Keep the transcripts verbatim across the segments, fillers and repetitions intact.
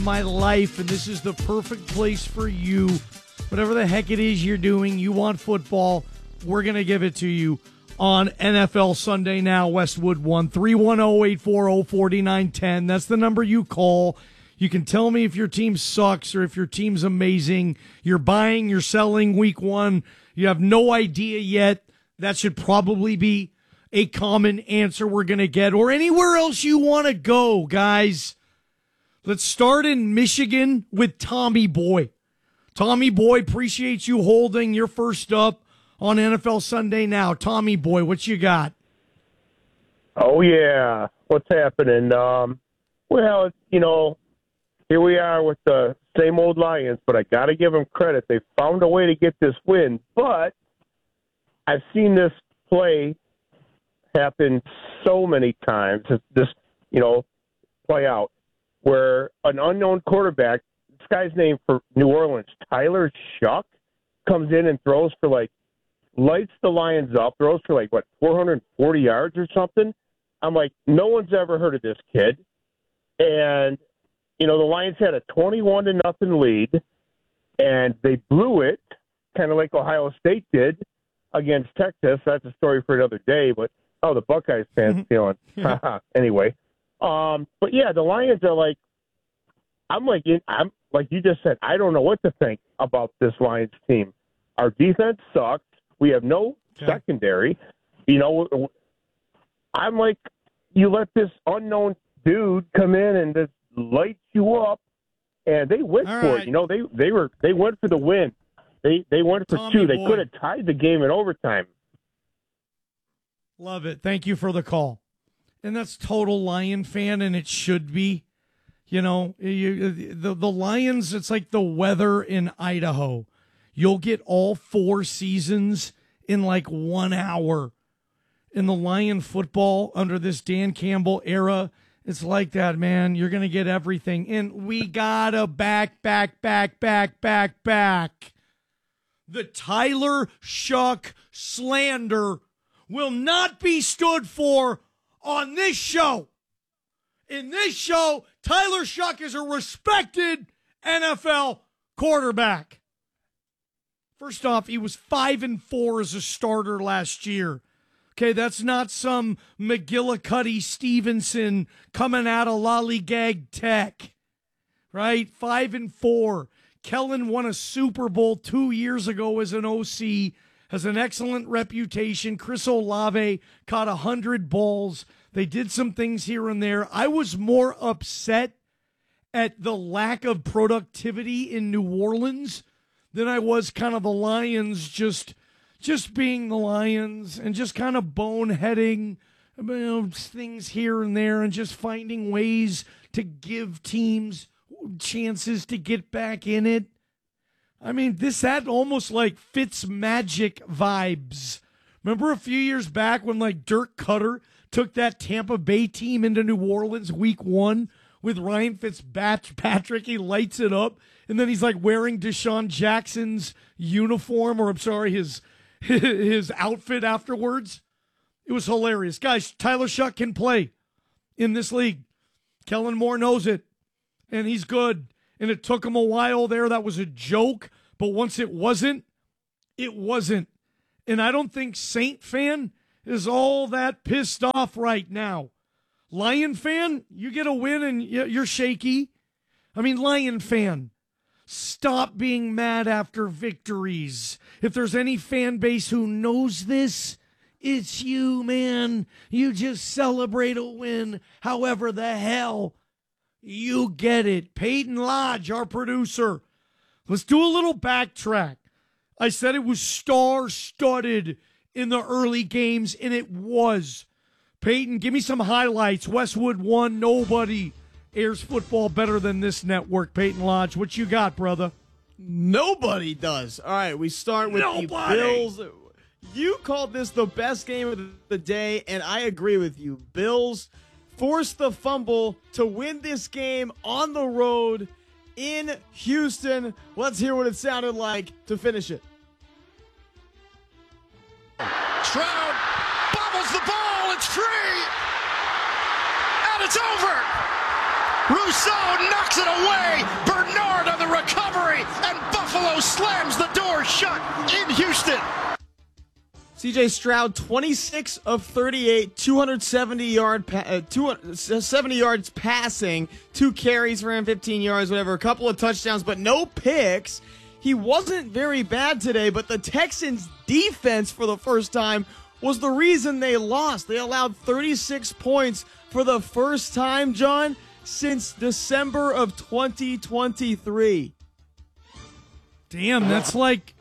My life, and this is the perfect place for you. Whatever the heck it is you're doing, you want football, we're going to give it to you on N F L Sunday Now. Westwood one, three one zero, eight four zero, four nine one zero. That's the number you call. You can tell me if your team sucks or if your team's amazing. You're buying, you're selling week one. You have no idea yet. That should probably be a common answer we're going to get, or anywhere else you want to go, guys. Let's start in Michigan with Tommy Boy. Tommy Boy, appreciate you holding your first up on N F L Sunday Now. Tommy Boy, what you got? Oh, yeah. What's happening? Um, well, you know, here we are with the same old Lions, but I got to give them credit. They found a way to get this win, but I've seen this play happen so many times, this, you know, play out, where an unknown quarterback, this guy's name for New Orleans, Tyler Shuck, comes in and throws for like, lights the Lions up, throws for like, what, four hundred forty yards or something? I'm like, no one's ever heard of this kid. And, you know, the Lions had a twenty-one to nothing lead, and they blew it, kind of like Ohio State did against Texas. That's a story for another day, but, oh, the Buckeyes fans feeling. Anyway. Um, but yeah, the Lions are like, I'm like, I'm like you just said, I don't know what to think about this Lions team. Our defense sucks. We have no okay. secondary. You know, I'm like, you let this unknown dude come in and just light you up, and they went All for right. it. You know, they they were they went for the win. They they went for Tommy two. They boy. could have tied the game in overtime. Love it. Thank you for the call. And that's total Lion fan, and it should be. You know, you, the the Lions, it's like the weather in Idaho. You'll get all four seasons in like one hour. In the Lion football under this Dan Campbell era, it's like that, man. You're going to get everything. And we got to back, back, back, back, back, back. The Tyler Shuck slander will not be stood for on this show. In this show, Tyler Shuck is a respected N F L quarterback. First off, he was five and four as a starter last year. Okay, that's not some McGillicuddy Stevenson coming out of Lollygag Tech. Right? Five and four. Kellen won a Super Bowl two years ago as an O C. Has an excellent reputation. Chris Olave caught one hundred balls. They did some things here and there. I was more upset at the lack of productivity in New Orleans than I was kind of the Lions just just being the Lions and just kind of boneheading, you know, things here and there and just finding ways to give teams chances to get back in it. I mean, this had almost like Fitzmagic vibes. Remember a few years back when like Dirk Cutter took that Tampa Bay team into New Orleans week one with Ryan Fitzpatrick? He lights it up, and then he's like wearing Deshaun Jackson's uniform, or I'm sorry, his his outfit afterwards. It was hilarious. Guys, Tyler Shuck can play in this league. Kellen Moore knows it, and he's good. And it took him a while there. That was a joke. But once it wasn't, it wasn't. And I don't think Saint fan is all that pissed off right now. Lion fan, you get a win and you're shaky. I mean, Lion fan, stop being mad after victories. If there's any fan base who knows this, it's you, man. You just celebrate a win however the hell you get it. Peyton Lodge, our producer. Let's do a little backtrack. I said it was star-studded in the early games, and it was. Peyton, give me some highlights. Westwood won. Nobody airs football better than this network. Peyton Lodge, what you got, brother? Nobody does. All right, we start with Nobody. the Bills. You called this the best game of the day, and I agree with you. Bills forced the fumble to win this game on the road in Houston. Let's hear what it sounded like to finish it. Stroud bobbles the ball. It's free. And it's over. Rousseau knocks it away. Bernard on the recovery, and Buffalo slams the door shut in Houston. C J Stroud, twenty-six of thirty-eight, two hundred seventy yard, uh, two hundred seventy yards passing, two carries for him, fifteen yards, whatever, a couple of touchdowns, but no picks. He wasn't very bad today, but the Texans' defense for the first time was the reason they lost. They allowed thirty-six points for the first time, John, since December of twenty twenty-three. Damn, that's like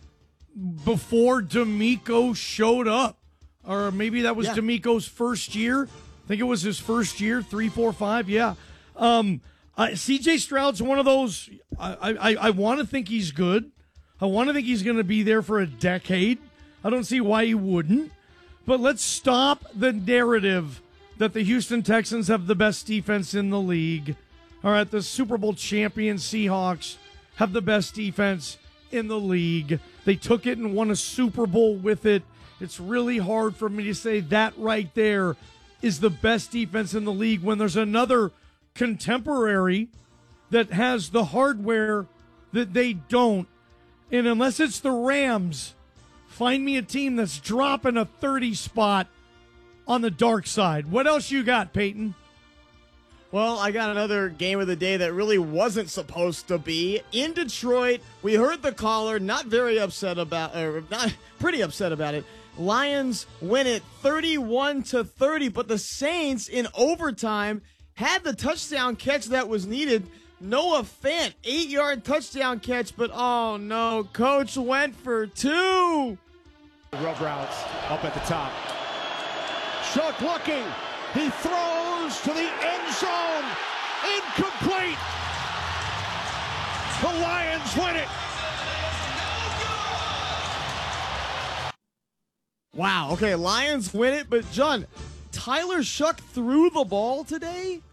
before D'Amico showed up. Or maybe that was Yeah. D'Amico's first year. I think it was his first year, three, four, five. Yeah. Um, uh, C J Stroud's one of those. I, I, I want to think he's good. I want to think he's going to be there for a decade. I don't see why he wouldn't. But let's stop the narrative that the Houston Texans have the best defense in the league. All right, the Super Bowl champion Seahawks have the best defense in the league. They took it and won a Super Bowl with it. It's really hard for me to say that right there is the best defense in the league when there's another contemporary that has the hardware that they don't. And unless it's the Rams, find me a team that's dropping a thirty spot on the dark side. What else you got, Peyton? Well, I got another game of the day that really wasn't supposed to be. In Detroit, we heard the caller, not very upset about, or not pretty upset about it. Lions win it thirty-one to thirty, but the Saints in overtime had the touchdown catch that was needed. Noah Fant, eight-yard touchdown catch, but oh no, Coach went for two. Rub routes up at the top. Shook looking. He throws to the end zone. Incomplete. The Lions win it. Wow. Okay, Lions win it, but John, Tyler Shough threw the ball today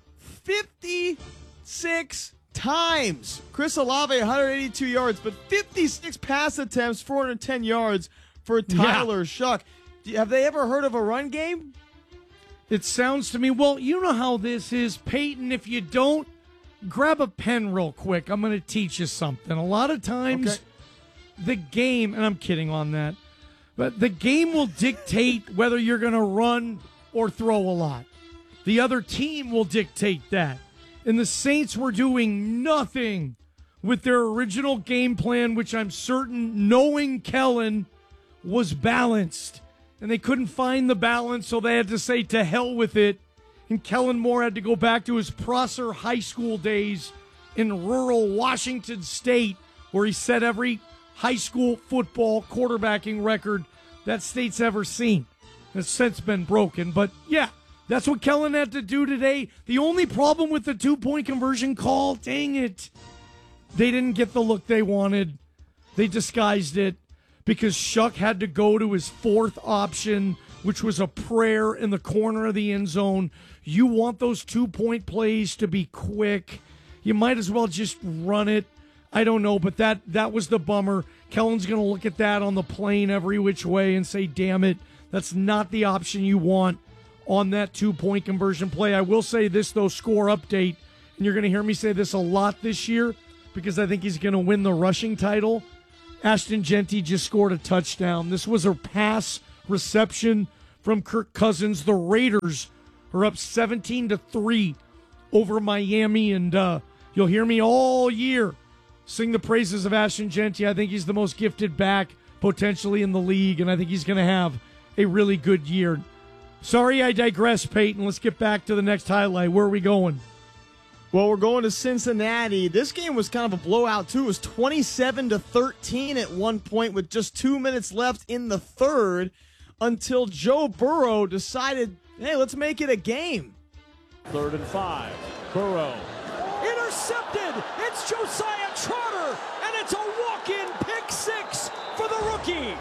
fifty-six times. Chris Olave, one hundred eighty-two yards, but fifty-six pass attempts, four hundred ten yards for Tyler yeah. Shough. Do, have they ever heard of a run game? It sounds to me, well, you know how this is, Peyton. If you don't, grab a pen real quick. I'm going to teach you something. A lot of times, okay. the game, and I'm kidding on that, but the game will dictate whether you're going to run or throw a lot. The other team will dictate that. And the Saints were doing nothing with their original game plan, which I'm certain, knowing Kellen, was balanced. And they couldn't find the balance, so they had to say to hell with it. And Kellen Moore had to go back to his Prosser High School days in rural Washington State, where he set every high school football quarterbacking record that state's ever seen. It's since been broken. But, yeah, that's what Kellen had to do today. The only problem with the two-point conversion call, dang it, they didn't get the look they wanted. They disguised it. Because Shough had to go to his fourth option, which was a prayer in the corner of the end zone. You want those two-point plays to be quick. You might as well just run it. I don't know, but that, that was the bummer. Kellen's going to look at that on the plane every which way and say, damn it, that's not the option you want on that two-point conversion play. I will say this, though, score update, and you're going to hear me say this a lot this year because I think he's going to win the rushing title. Ashton Jeanty just scored a touchdown. This was a pass reception from Kirk Cousins. The Raiders are up seventeen to three over Miami, and uh, you'll hear me all year sing the praises of Ashton Jeanty. I think he's the most gifted back potentially in the league, and I think he's going to have a really good year. Sorry I digress, Peyton. Let's get back to the next highlight. Where are we going? Well, we're going to Cincinnati. This game was kind of a blowout, too. It was twenty-seven to thirteen at one point with just two minutes left in the third until Joe Burrow decided, hey, let's make it a game. Third and five. Burrow. Intercepted. It's Josiah Trotter, and it's a walk-in pick six for the rookie.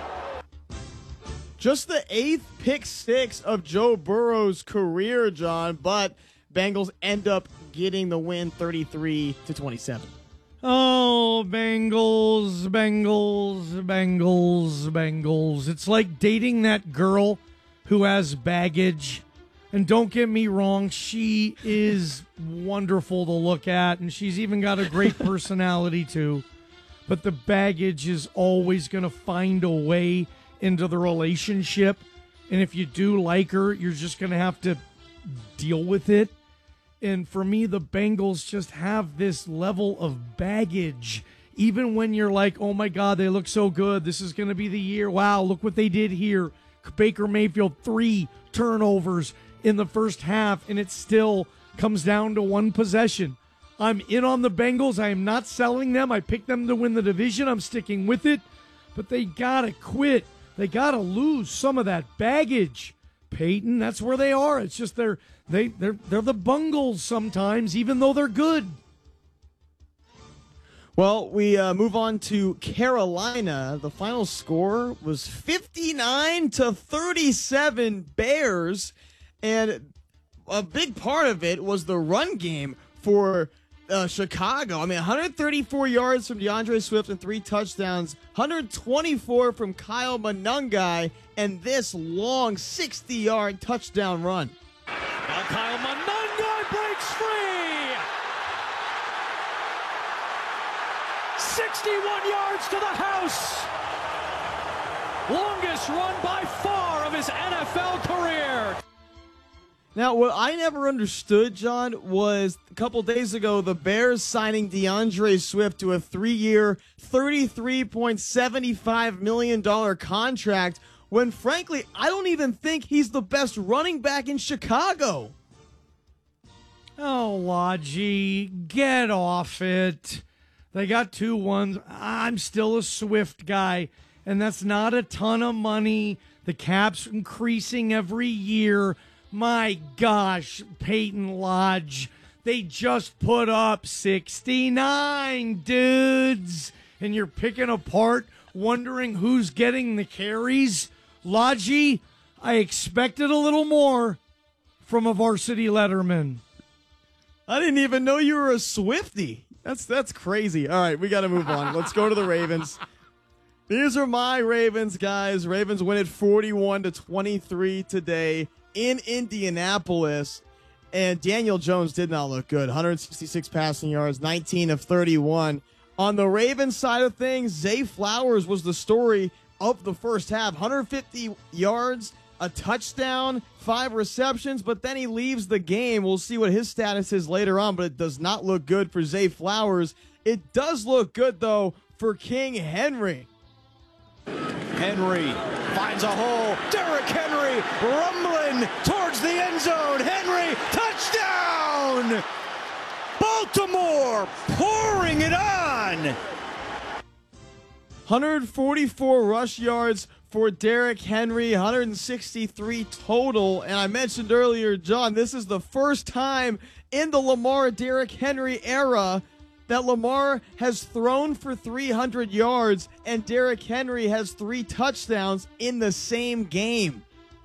Just the eighth pick six of Joe Burrow's career, John, but Bengals end up getting the win thirty-three to twenty-seven. Oh, Bengals, Bengals, Bengals, Bengals. It's like dating that girl who has baggage. And don't get me wrong, she is wonderful to look at, and she's even got a great personality too. But the baggage is always going to find a way into the relationship. And if you do like her, you're just going to have to deal with it. And for me, the Bengals just have this level of baggage. Even when you're like, oh my God, they look so good. This is going to be the year. Wow, look what they did here. Baker Mayfield, three turnovers in the first half, and it still comes down to one possession. I'm in on the Bengals. I am not selling them. I picked them to win the division. I'm sticking with it. But they got to quit. They got to lose some of that baggage. Peyton, that's where they are. It's just they're they they're they're the Bungles sometimes, even though they're good. Well, we uh, move on to Carolina. The final score was fifty-nine to thirty-seven Bears, and a big part of it was the run game for uh, Chicago. I mean, one hundred thirty-four yards from DeAndre Swift and three touchdowns, one hundred twenty-four from Kyle Monangai, and this long sixty-yard touchdown run. Now Kyle Monangai breaks free. sixty-one yards to the house. Longest run by far of his N F L career. Now, what I never understood, John, was a couple days ago, the Bears signing DeAndre Swift to a three-year, thirty-three point seven five million dollars contract when, frankly, I don't even think he's the best running back in Chicago. Oh, Lodgy, get off it. They got two ones. I'm still a Swift guy, and that's not a ton of money. The cap's increasing every year. My gosh, Peyton Lodge, they just put up sixty-nine, dudes. And you're picking apart, wondering who's getting the carries. Lodgy, I expected a little more from a varsity letterman. I didn't even know you were a Swiftie. That's that's crazy. All right, we got to move on. Let's go to the Ravens. These are my Ravens, guys. Ravens win it forty-one to twenty-three today in Indianapolis. And Daniel Jones did not look good. one hundred sixty-six passing yards, nineteen of thirty-one. On the Ravens side of things, Zay Flowers was the story of the first half. one hundred fifty yards, a touchdown, five receptions, but then he leaves the game. We'll see what his status is later on, but it does not look good for Zay Flowers. It does look good, though, for King Henry. Henry finds a hole. Derrick Henry rumbling towards the end zone. Henry, touchdown! Baltimore pouring it on! one hundred forty-four rush yards for Derrick Henry, one hundred sixty-three total. And I mentioned earlier, John, this is the first time in the Lamar Derrick Henry era that Lamar has thrown for three hundred yards and Derrick Henry has three touchdowns in the same game.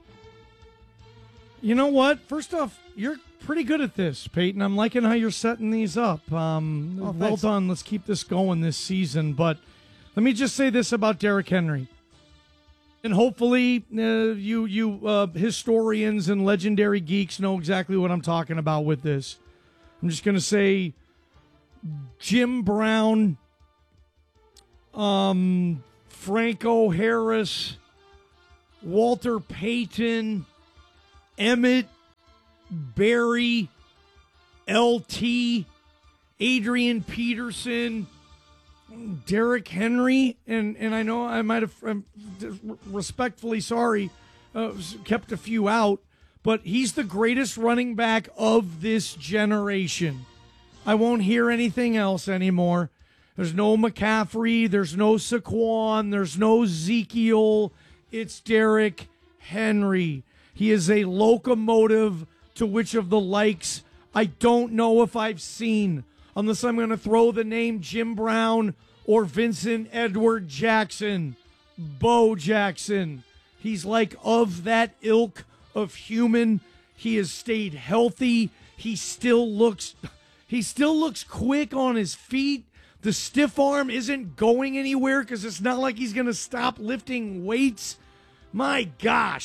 You know what? First off, you're pretty good at this, Peyton. I'm liking how you're setting these up. Um, Oh, well thanks. done. Let's keep this going this season. But let me just say this about Derrick Henry. And hopefully uh, you you uh, historians and legendary geeks know exactly what I'm talking about with this. I'm just going to say Jim Brown, um, Franco Harris, Walter Payton, Emmett, Barry, L T, Adrian Peterson, Derrick Henry, and, and I know I might have, I'm respectfully sorry, uh, kept a few out, but he's the greatest running back of this generation. I won't hear anything else anymore. There's no McCaffrey, there's no Saquon, there's no Ezekiel. It's Derrick Henry. He is a locomotive to which of the likes I don't know if I've seen, unless I'm going to throw the name Jim Brown or Vincent Edward Jackson, Bo Jackson. He's like of that ilk of human. He has stayed healthy. He still looks, he still looks quick on his feet. The stiff arm isn't going anywhere because it's not like he's going to stop lifting weights. My gosh, he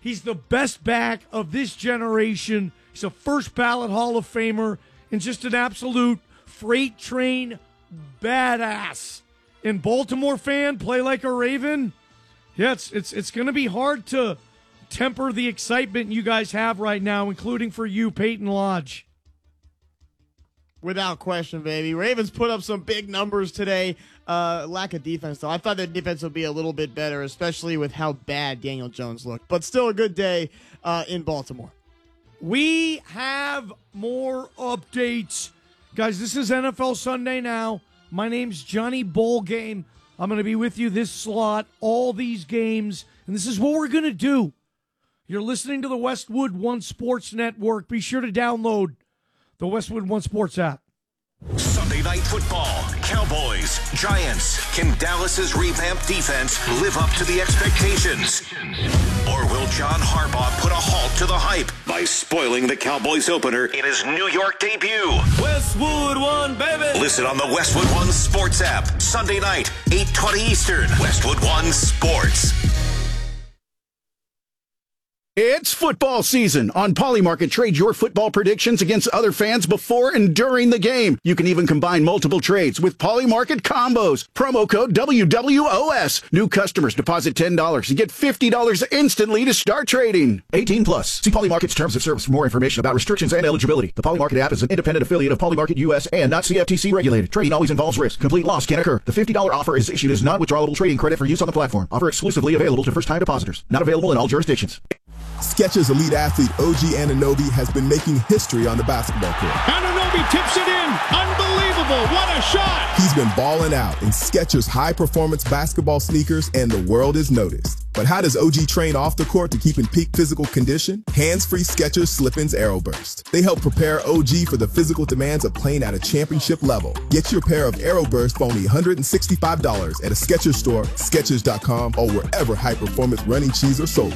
He's the best back of this generation. He's a first ballot Hall of Famer and just an absolute freight train badass. And Baltimore fan, play like a Raven. Yeah, it's it's it's going to be hard to temper the excitement you guys have right now, including for you, Peyton Lodge. Without question, baby. Ravens put up some big numbers today. Uh, lack of defense, though. I thought their defense would be a little bit better, especially with how bad Daniel Jones looked. But still a good day uh, in Baltimore. We have more updates. Guys, this is N F L Sunday now. My name's Johnny Ballgame. I'm going to be with you this slot, all these games, and this is what we're going to do. You're listening to the Westwood One Sports Network. Be sure to download the Westwood One Sports app. Sunday Night Football. Cowboys, Giants. Can Dallas's revamped defense live up to the expectations? Or will John Harbaugh put a halt to the hype by spoiling the Cowboys opener in his New York debut? Westwood One, baby! Listen on the Westwood One Sports app. Sunday night, eight twenty Eastern. Westwood One Sports. It's football season. On Polymarket, trade your football predictions against other fans before and during the game. You can even combine multiple trades with Polymarket combos. Promo code W W O S. New customers deposit ten dollars and get fifty dollars instantly to start trading. eighteen plus. See Polymarket's terms of service for more information about restrictions and eligibility. The Polymarket app is an independent affiliate of Polymarket U S and not C F T C regulated. Trading always involves risk. Complete loss can occur. The fifty dollars offer is issued as non-withdrawable trading credit for use on the platform. Offer exclusively available to first-time depositors. Not available in all jurisdictions. Skechers elite athlete O G Anunoby has been making history on the basketball court. Anunoby tips it in. Unbelievable. What a shot. He's been balling out in Skechers high-performance basketball sneakers, and the world is noticed. But how does O G train off the court to keep in peak physical condition? Hands-free Skechers Slip-ins Aeroburst. They help prepare O G for the physical demands of playing at a championship level. Get your pair of Aeroburst for only one hundred sixty-five dollars at a Skechers store, Skechers dot com, or wherever high-performance running shoes are sold.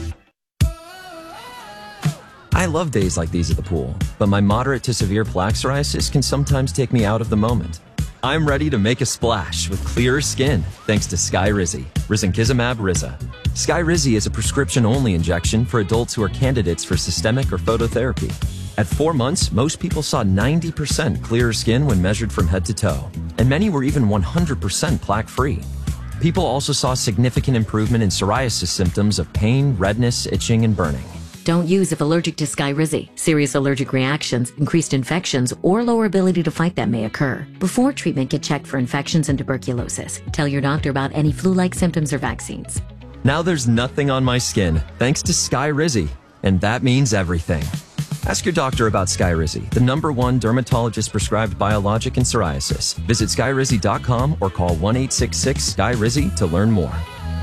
I love days like these at the pool, but my moderate to severe plaque psoriasis can sometimes take me out of the moment. I'm ready to make a splash with clearer skin thanks to Skyrizi, Risankizumab Riza. Skyrizi is a prescription-only injection for adults who are candidates for systemic or phototherapy. At four months, most people saw ninety percent clearer skin when measured from head to toe, and many were even one hundred percent plaque-free. People also saw significant improvement in psoriasis symptoms of pain, redness, itching, and burning. Don't use if allergic to Skyrizi. Serious allergic reactions, increased infections, or lower ability to fight them may occur. Before treatment, get checked for infections and tuberculosis. Tell your doctor about any flu-like symptoms or vaccines. Now there's nothing on my skin, thanks to Skyrizi, and that means everything. Ask your doctor about Skyrizi, the number one dermatologist-prescribed biologic in psoriasis. Visit Skyrizi dot com or call one eight six six S K Y R I Z I to learn more.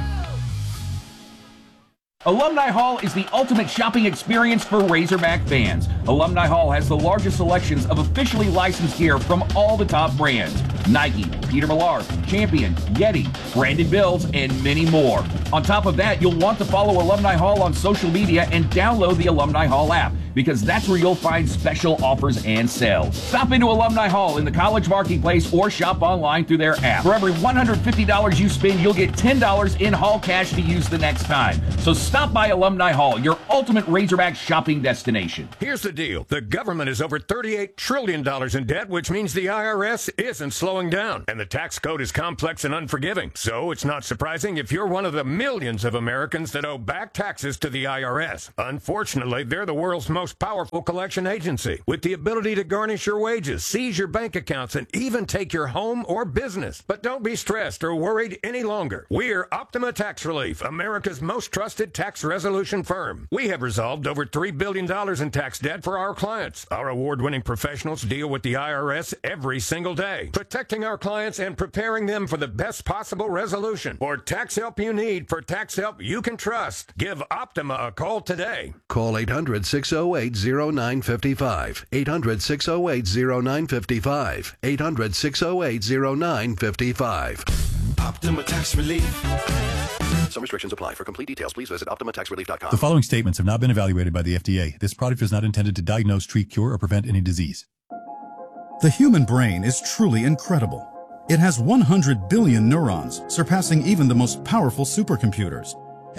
Alumni Hall is the ultimate shopping experience for Razorback fans. Alumni Hall has the largest selections of officially licensed gear from all the top brands. Nike, Peter Millar, Champion, Yeti, Brandon Bills, and many more. On top of that, you'll want to follow Alumni Hall on social media and download the Alumni Hall app, because that's where you'll find special offers and sales. Stop into Alumni Hall in the College Marketplace or shop online through their app. For every one hundred fifty dollars you spend, you'll get ten dollars in Hall cash to use the next time. So stop by Alumni Hall, your ultimate Razorback shopping destination. Here's the deal. The government is over thirty-eight trillion dollars in debt, which means the I R S isn't slowing down. And the tax code is complex and unforgiving. So it's not surprising if you're one of the millions of Americans that owe back taxes to the I R S. Unfortunately, they're the world's most powerful collection agency, with the ability to garnish your wages, seize your bank accounts, and even take your home or business. But don't be stressed or worried any longer. We're Optima Tax Relief, America's most trusted tax resolution firm. We have resolved over three billion dollars in tax debt for our clients. Our award-winning professionals deal with the I R S every single day, protecting our clients and preparing them for the best possible resolution. For tax help you need, for tax help you can trust, give Optima a call today. Call eight hundred, six oh eight, oh nine five five. eight hundred, six oh eight, oh nine five five. eight hundred, six oh eight, oh nine five five. Optima Tax Relief. Some restrictions apply. For complete details, please visit Optima Tax Relief dot com. The following statements have not been evaluated by the F D A. This product is not intended to diagnose, treat, cure, or prevent any disease. The human brain is truly incredible. It has one hundred billion neurons, surpassing even the most powerful supercomputers.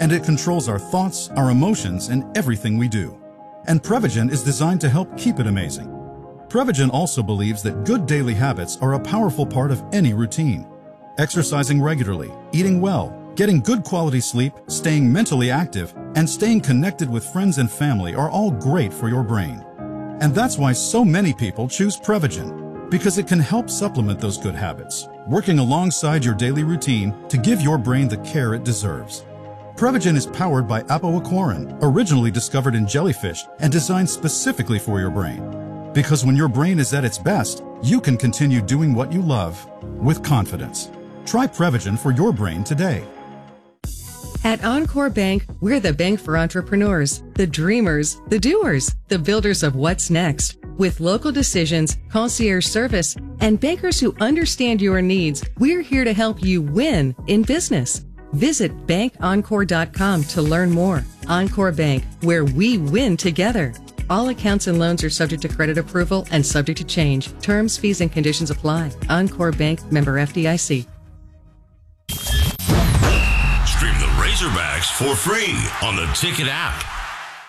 and it controls our thoughts, our emotions, and everything we do. And Prevagen is designed to help keep it amazing. Prevagen also believes that good daily habits are a powerful part of any routine. Exercising regularly, eating well, getting good quality sleep, staying mentally active, and staying connected with friends and family are all great for your brain. And that's why so many people choose Prevagen, because it can help supplement those good habits, working alongside your daily routine to give your brain the care it deserves. Prevagen is powered by apoaquarin, originally discovered in jellyfish and designed specifically for your brain. Because when your brain is at its best, you can continue doing what you love with confidence. Try Prevagen for your brain today. At Encore Bank, we're the bank for entrepreneurs, the dreamers, the doers, the builders of what's next. With local decisions, concierge service, and bankers who understand your needs, we're here to help you win in business. Visit bank encore dot com to learn more. Encore Bank, where we win together. All accounts and loans are subject to credit approval and subject to change. Terms, fees, and conditions apply. Encore Bank, member F D I C. Stream the Razorbacks for free on the Ticket app.